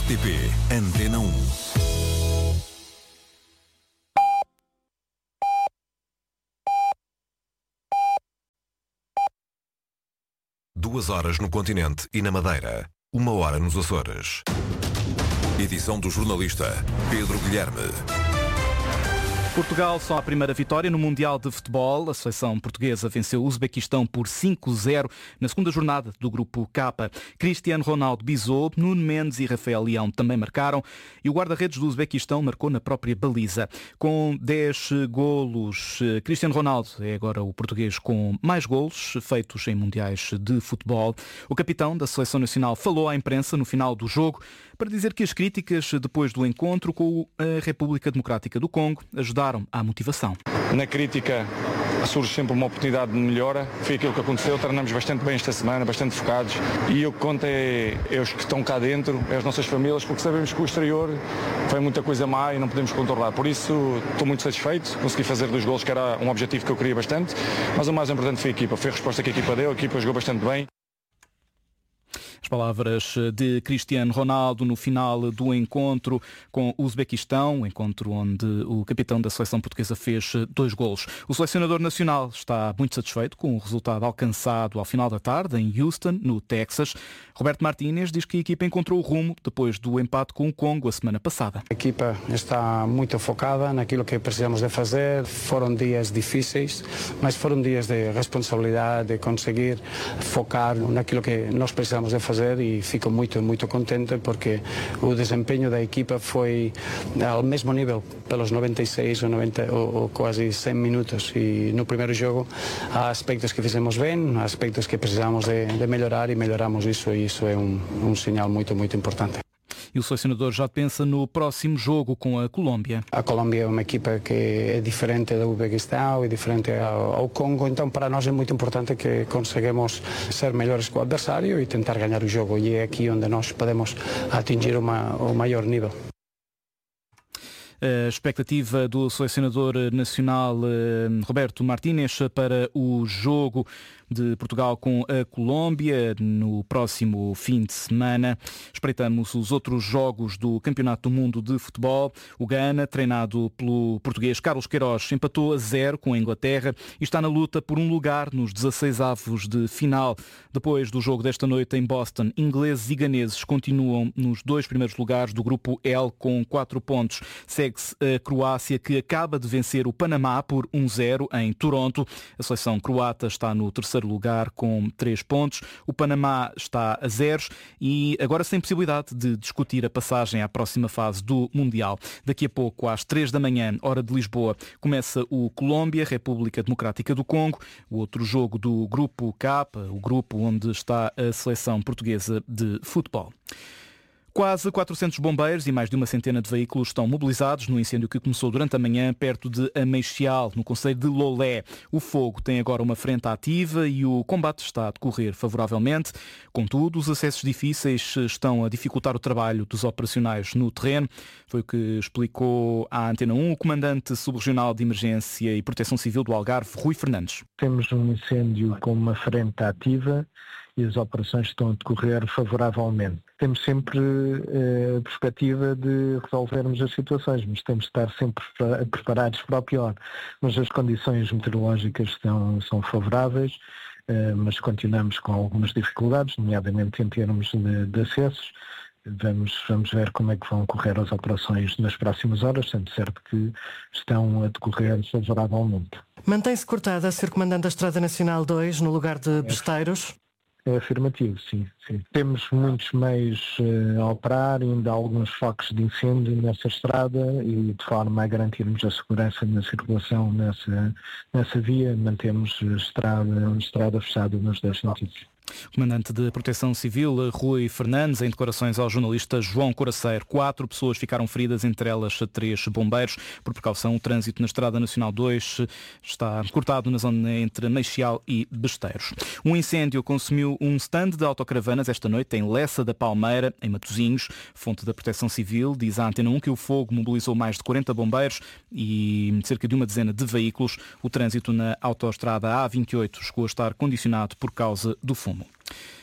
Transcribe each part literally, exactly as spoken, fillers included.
R T P Antena um. Duas horas no continente e na Madeira. Uma hora nos Açores. Edição do jornalista Pedro Guilherme. Portugal só a primeira vitória no Mundial de Futebol. A seleção portuguesa venceu o Uzbequistão por cinco a zero na segunda jornada do Grupo K. Cristiano Ronaldo bisou, Nuno Mendes e Rafael Leão também marcaram e o guarda-redes do Uzbequistão marcou na própria baliza. Com dez golos, Cristiano Ronaldo é agora o português com mais golos feitos em Mundiais de Futebol. O capitão da Seleção Nacional falou à imprensa no final do jogo para dizer que as críticas depois do encontro com a República Democrática do Congo ajudaram à motivação. Na crítica surge sempre uma oportunidade de melhora. Foi aquilo que aconteceu. Treinamos bastante bem esta semana, bastante focados. E o que conta é, é os que estão cá dentro, é as nossas famílias, porque sabemos que o exterior foi muita coisa má e não podemos controlar. Por isso estou muito satisfeito. Consegui fazer dois golos, que era um objetivo que eu queria bastante. Mas o mais importante foi a equipa. Foi a resposta que a equipa deu. A equipa jogou bastante bem. As palavras de Cristiano Ronaldo no final do encontro com o Uzbequistão, um encontro onde o capitão da seleção portuguesa fez dois golos. O selecionador nacional está muito satisfeito com o resultado alcançado ao final da tarde em Houston, no Texas. Roberto Martínez diz que a equipa encontrou o rumo depois do empate com o Congo a semana passada. A equipa está muito focada naquilo que precisamos de fazer. Foram dias difíceis, mas foram dias de responsabilidade, de conseguir focar naquilo que nós precisamos de fazer. E fico muito, muito contente porque o desempenho da equipa foi ao mesmo nível pelos noventa e seis ou, noventa, ou, ou quase cem minutos. E no primeiro jogo há aspectos que fizemos bem, há aspectos que precisamos de, de melhorar e melhoramos isso e isso é um, um sinal muito, muito importante. E o selecionador já pensa no próximo jogo com a Colômbia. A Colômbia é uma equipa que é diferente do Uzbequistão, é diferente ao, ao Congo, então para nós é muito importante que conseguimos ser melhores que o adversário e tentar ganhar o jogo. E é aqui onde nós podemos atingir uma, o maior nível. A expectativa do selecionador nacional Roberto Martínez para o jogo de Portugal com a Colômbia no próximo fim de semana. Espreitamos os outros jogos do Campeonato do Mundo de Futebol. O Ghana, treinado pelo português Carlos Queiroz, empatou a zero com a Inglaterra e está na luta por um lugar nos dezasseis avos de final. Depois do jogo desta noite em Boston, ingleses e ganeses continuam nos dois primeiros lugares do grupo L com quatro pontos. Segue-se a Croácia, que acaba de vencer o Panamá por um a zero em Toronto. A seleção croata está no terceiro lugar com três pontos. O Panamá está a zeros e agora sem possibilidade de discutir a passagem à próxima fase do Mundial. Daqui a pouco, às três da manhã, hora de Lisboa, começa o Colômbia, República Democrática do Congo, o outro jogo do Grupo K, o grupo onde está a seleção portuguesa de futebol. Quase quatrocentos bombeiros e mais de uma centena de veículos estão mobilizados no incêndio que começou durante a manhã perto de Ameixial, no concelho de Lolé. O fogo tem agora uma frente ativa e o combate está a decorrer favoravelmente. Contudo, os acessos difíceis estão a dificultar o trabalho dos operacionais no terreno. Foi o que explicou à Antena um o comandante subregional de Emergência e Proteção Civil do Algarve, Rui Fernandes. Temos um incêndio com uma frente ativa e as operações estão a decorrer favoravelmente. Temos sempre eh, a perspectiva de resolvermos as situações, mas temos de estar sempre preparados para o pior. Mas as condições meteorológicas são, são favoráveis, eh, mas continuamos com algumas dificuldades, nomeadamente em termos de, de acessos. Vamos, vamos ver como é que vão correr as operações nas próximas horas, sendo certo que estão a decorrer favoravelmente. Mantém-se cortada a ser comandante da Estrada Nacional dois no lugar de Besteiros? É afirmativo, sim, sim. Temos muitos meios uh, a operar, ainda há alguns focos de incêndio nessa estrada e de forma a garantirmos a segurança na circulação nessa, nessa via, mantemos a estrada, a estrada fechada nos dois sentidos. Comandante de Proteção Civil, Rui Fernandes, em declarações ao jornalista João Coraceiro. Quatro pessoas ficaram feridas, entre elas três bombeiros. Por precaução, o trânsito na Estrada Nacional dois está cortado na zona entre Meixial e Besteiros. Um incêndio consumiu um stand de autocaravanas esta noite em Lessa da Palmeira, em Matosinhos. Fonte da Proteção Civil diz à Antena um que o fogo mobilizou mais de quarenta bombeiros e cerca de uma dezena de veículos. O trânsito na autoestrada A vinte e oito chegou a estar condicionado por causa do fumo.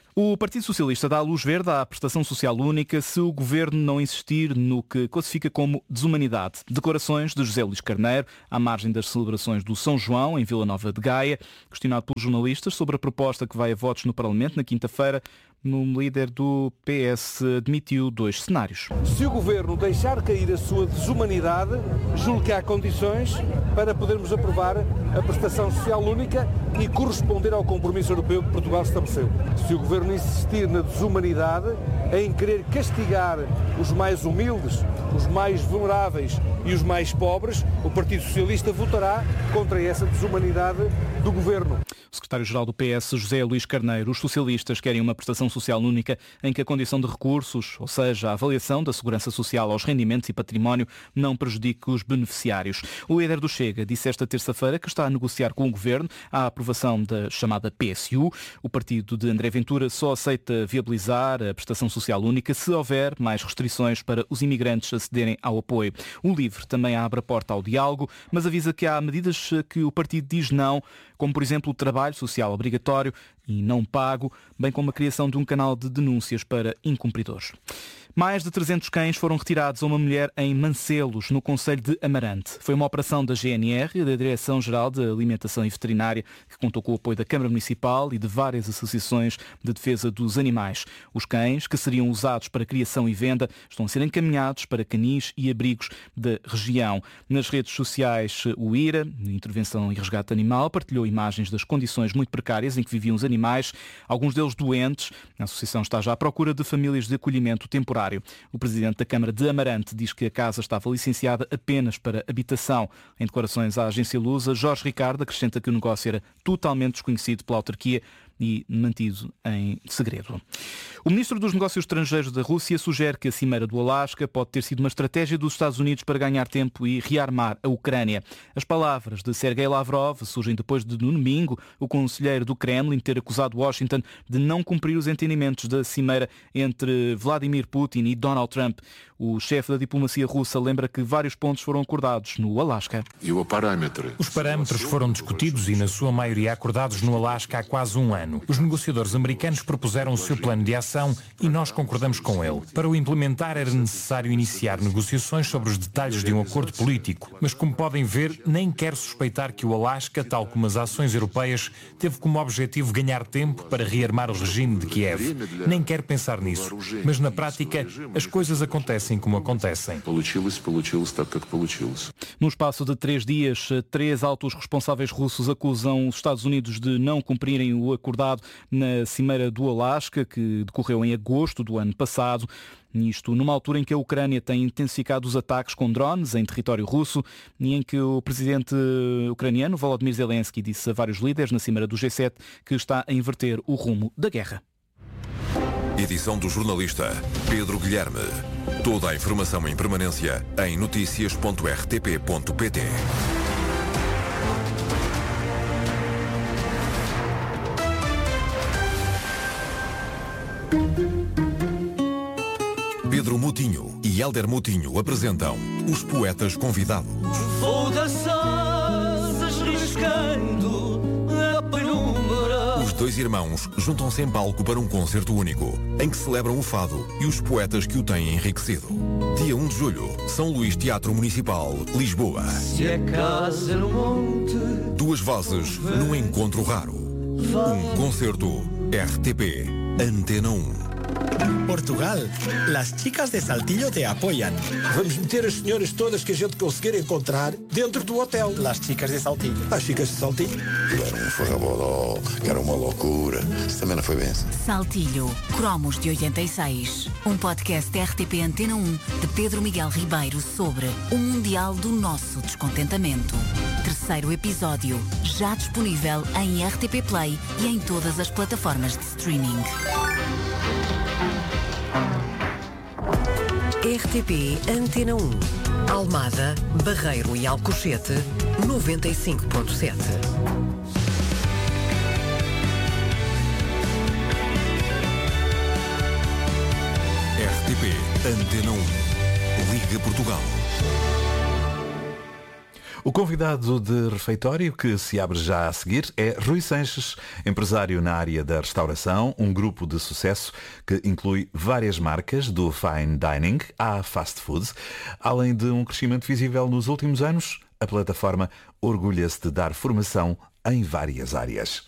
O Partido Socialista dá luz verde à prestação social única se o Governo não insistir no que classifica como desumanidade. Declarações de José Luís Carneiro, à margem das celebrações do São João, em Vila Nova de Gaia. Questionado pelos jornalistas sobre a proposta que vai a votos no Parlamento na quinta-feira, o líder do P S admitiu dois cenários. Se o Governo deixar cair a sua desumanidade, julgo que há condições para podermos aprovar a prestação social única e corresponder ao compromisso europeu que Portugal estabeleceu. Se o Governo insistir na desumanidade, em querer castigar os mais humildes, os mais vulneráveis e os mais pobres, o Partido Socialista votará contra essa desumanidade do Governo. O secretário-geral do P S, José Luís Carneiro, os socialistas querem uma prestação social única em que a condição de recursos, ou seja, a avaliação da segurança social aos rendimentos e património, não prejudique os beneficiários. O líder do Chega disse esta terça-feira que está a negociar com o Governo a aprovação da chamada P S U. O partido de André Ventura só aceita viabilizar a prestação social única se houver mais restrições para os imigrantes acederem ao apoio. O LIVRE também abre a porta ao diálogo, mas avisa que há medidas que o partido diz não, como por exemplo o trabalho social obrigatório e não pago, bem como a criação de um canal de denúncias para incumpridores. Mais de trezentos cães foram retirados a uma mulher em Mancelos, no concelho de Amarante. Foi uma operação da G N R, da Direção-Geral de Alimentação e Veterinária, que contou com o apoio da Câmara Municipal e de várias associações de defesa dos animais. Os cães, que seriam usados para criação e venda, estão a ser encaminhados para canis e abrigos da região. Nas redes sociais, o I R A, Intervenção e Resgate Animal, partilhou imagens das condições muito precárias em que viviam os animais, alguns deles doentes. A associação está já à procura de famílias de acolhimento temporário. O presidente da Câmara de Amarante diz que a casa estava licenciada apenas para habitação. Em declarações à agência Lusa, Jorge Ricardo acrescenta que o negócio era totalmente desconhecido pela autarquia e mantido em segredo. O ministro dos Negócios Estrangeiros da Rússia sugere que a cimeira do Alasca pode ter sido uma estratégia dos Estados Unidos para ganhar tempo e rearmar a Ucrânia. As palavras de Sergei Lavrov surgem depois de, no domingo, o conselheiro do Kremlin ter acusado Washington de não cumprir os entendimentos da cimeira entre Vladimir Putin e Donald Trump. O chefe da diplomacia russa lembra que vários pontos foram acordados no Alasca. Os parâmetros foram discutidos e, na sua maioria, acordados no Alasca há quase um ano. Os negociadores americanos propuseram o seu plano de ação e nós concordamos com ele. Para o implementar era necessário iniciar negociações sobre os detalhes de um acordo político, mas como podem ver, nem quero suspeitar que o Alasca, tal como as ações europeias, teve como objetivo ganhar tempo para rearmar o regime de Kiev. Nem quero pensar nisso, mas na prática as coisas acontecem como acontecem. No espaço de três dias, três altos responsáveis russos acusam os Estados Unidos de não cumprirem o acordado na cimeira do Alasca, que decorreu em agosto do ano passado. Isto numa altura em que a Ucrânia tem intensificado os ataques com drones em território russo e em que o presidente ucraniano Volodymyr Zelensky disse a vários líderes na cimeira do G sete que está a inverter o rumo da guerra. Edição do jornalista Pedro Guilherme. Toda a informação em permanência em notícias ponto r t p ponto p t. Pedro Mutinho e Hélder Mutinho apresentam Os Poetas Convidados. Vou das asas riscando a penumbra. Os dois irmãos juntam-se em palco para um concerto único, em que celebram o fado e os poetas que o têm enriquecido. Dia um de julho, São Luís Teatro Municipal, Lisboa. Se é casa no monte. Duas vozes num encontro raro. Um concerto R T P, Antena um. Portugal, las chicas de Saltillo te apoiam. Vamos meter as senhoras todas que a gente conseguir encontrar dentro do hotel. Las chicas de Saltillo. As chicas de Saltillo. Era um farrabodó, que era uma loucura. Isso também não foi bem assim. Saltillo, Cromos de oitenta e seis. Um podcast R T P Antena um de Pedro Miguel Ribeiro sobre o Mundial do Nosso Descontentamento. Terceiro episódio, já disponível em R T P Play e em todas as plataformas de streaming. R T P Antena um. Almada, Barreiro e Alcochete, noventa e cinco ponto sete. R T P Antena um. Liga Portugal. O convidado de refeitório que se abre já a seguir é Rui Sanches, empresário na área da restauração, um grupo de sucesso que inclui várias marcas, do fine dining à fast food. Além de um crescimento visível nos últimos anos, a plataforma orgulha-se de dar formação em várias áreas.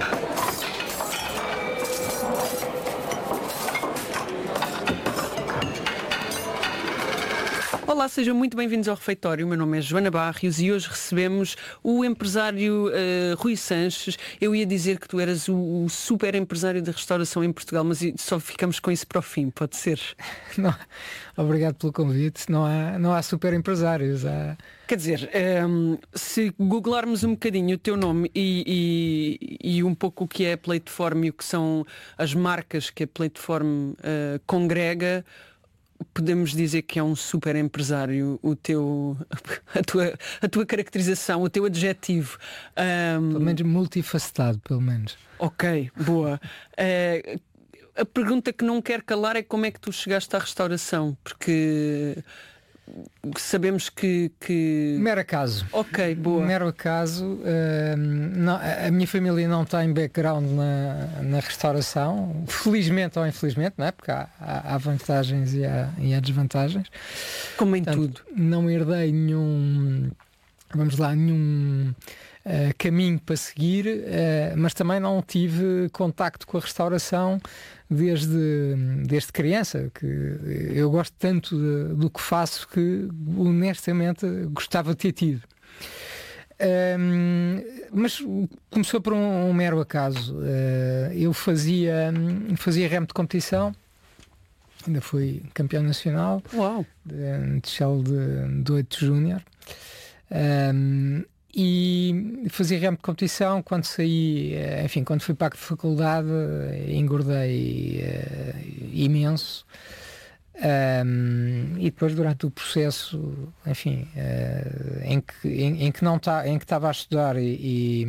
Olá, sejam muito bem-vindos ao Refeitório. O meu nome é Joana Barrios e hoje recebemos o empresário uh, Rui Sanches. Eu ia dizer que tu eras o, o super empresário da restauração em Portugal, mas só ficamos com isso para o fim, pode ser? Não, obrigado pelo convite. Não há, não há super empresários. Há... Quer dizer, um, se googlarmos um bocadinho o teu nome e, e, e um pouco o que é a Plateform e o que são as marcas que a Plateform uh, congrega, podemos dizer que é um super empresário. O teu, a, tua, a tua caracterização, o teu adjetivo. Um... Pelo menos multifacetado, pelo menos. Ok, boa. Uh, a pergunta que não quero calar é como é que tu chegaste à restauração, porque sabemos que, que... Mero acaso. Ok, boa. Mero acaso. Uh, não, a minha família não tem background na, na restauração, felizmente ou infelizmente, não é? Porque há, há, há vantagens e há, e há desvantagens. Como em Portanto, tudo. Não herdei nenhum, vamos lá, nenhum uh, caminho para seguir, uh, mas também não tive contacto com a restauração desde, desde criança, que eu gosto tanto de, do que faço que honestamente gostava de ter tido. Um, mas começou por um, um mero acaso. Uh, eu fazia, fazia remo de competição, ainda fui campeão nacional. Uau. de, de Shell de, de oito Júnior. Um, E fazia remo de competição. Quando saí, enfim, quando fui para a faculdade, engordei uh, imenso. Um, e depois, durante o processo, enfim, uh, em que em, em que não tá, em que estava a estudar e, e,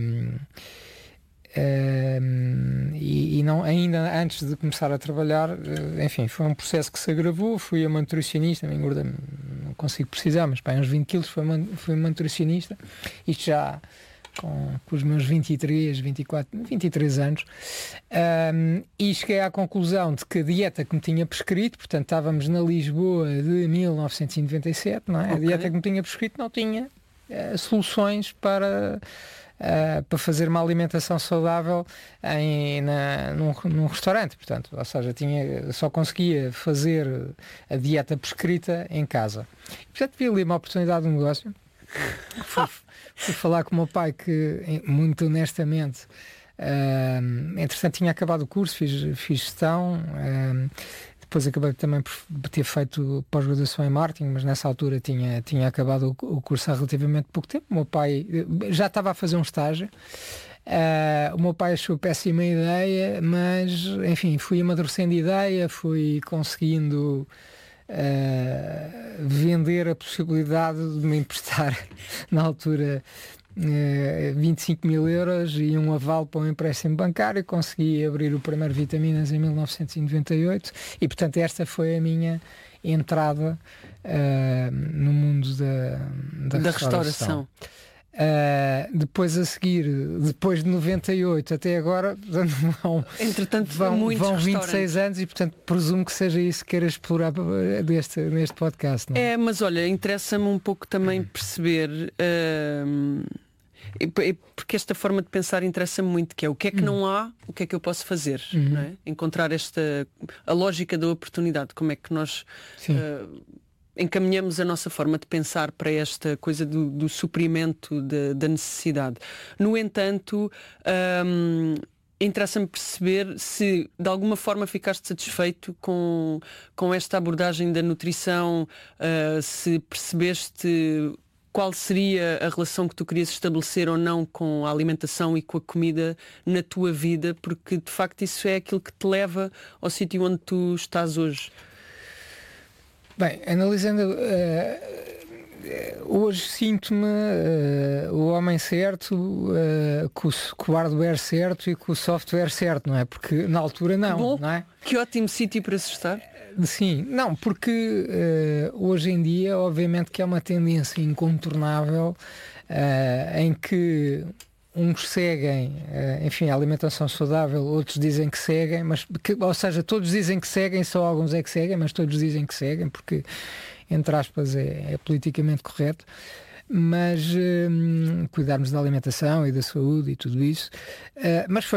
um, e, e não, ainda antes de começar a trabalhar, uh, enfim, foi um processo que se agravou. Fui a uma nutricionista, me engordei, não consigo precisar, mas para uns vinte quilos foi uma, foi uma nutricionista. Isto já com, com os meus vinte e três, vinte e quatro, vinte e três anos, um, e cheguei à conclusão de que a dieta que me tinha prescrito, portanto estávamos na Lisboa de mil novecentos e noventa e sete, não é? Okay. A dieta que me tinha prescrito não tinha uh, soluções para Uh, para fazer uma alimentação saudável em, na, num, num restaurante, portanto, ou seja, tinha, só conseguia fazer a dieta prescrita em casa. E, portanto, vi ali uma oportunidade de negócio. Fui, fui falar com o meu pai, que muito honestamente, uh, entretanto tinha acabado o curso, fiz, fiz gestão, uh, depois acabei também por ter feito pós-graduação em marketing, mas nessa altura tinha, tinha acabado o, o curso há relativamente pouco tempo. O meu pai já estava a fazer um estágio. Uh, o meu pai achou péssima ideia, mas enfim, fui amadurecendo ideia, fui conseguindo uh, vender a possibilidade de me emprestar na altura Uh, vinte e cinco mil euros e um aval para um empréstimo bancário. Consegui abrir o primeiro Vitaminas em mil novecentos e noventa e oito e, portanto, esta foi a minha entrada uh, no mundo da, da, da restauração. restauração. Uh, depois a seguir, depois de noventa e oito até agora, vão, Entretanto, vão, vão vinte e seis anos e, portanto, presumo que seja isso que queiras explorar deste, neste podcast. Não é? É, mas olha, interessa-me um pouco também perceber, uh, porque esta forma de pensar interessa-me muito, que é o que é que hum. não há, o que é que eu posso fazer, uhum. não é? Encontrar esta, a lógica da oportunidade, como é que nós uh, encaminhamos a nossa forma de pensar para esta coisa do, do suprimento de, da necessidade. No entanto, um, interessa-me perceber se de alguma forma ficaste satisfeito com, com esta abordagem da nutrição, uh, se percebeste qual seria a relação que tu querias estabelecer ou não com a alimentação e com a comida na tua vida, porque de facto isso é aquilo que te leva ao sítio onde tu estás hoje. Bem, analisando, uh, hoje sinto-me uh, o homem certo, uh, com, o, com o hardware certo e com o software certo, não é? Porque na altura não, Bom, não é? Que ótimo sítio para se estar. Sim, não, porque uh, hoje em dia, obviamente que há uma tendência incontornável uh, em que uns seguem, uh, enfim, a alimentação saudável, outros dizem que seguem, mas que, ou seja, todos dizem que seguem, só alguns é que seguem, mas todos dizem que seguem, porque, entre aspas, é, é politicamente correto. Mas um, cuidarmos da alimentação e da saúde e tudo isso. Uh, mas foi